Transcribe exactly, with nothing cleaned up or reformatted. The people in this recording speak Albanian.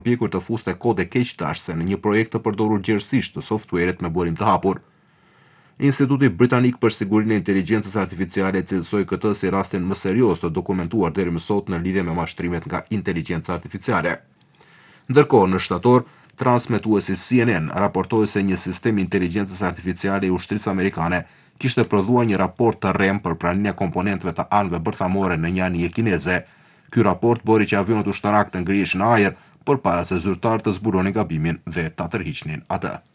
pjekur të fuste kode keqtashse në një projekt të përdorur gjerësisht të softwaret me burim të hapur. Instituti Britanik për Sigurinë e Inteligjencës Artificiale cilësoi këtë si rastin më serioz të dokumentuar deri më sot në lidhje me mashtrimet nga inteligjenca artificiale. Ndërkohë, në shtator, transmetuesi C N N raportoi se një sistem inteligjencës artificiale i ushtrisë amerikane kishte prodhuar një raport të rrem për praninë e komponentëve të anëve bërthamore në një anije kineze. Ky raport bori që avionët ushtarak të ngriheshin në ajër, përpara se zyrtarët të zbulonin gabimin dhe ta tërhiqnin atë.